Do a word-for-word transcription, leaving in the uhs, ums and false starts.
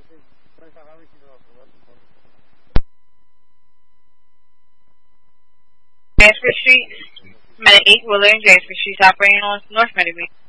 Jasper Street, Minute eight, Willard and Jasper Street, operating on North Meadowbank.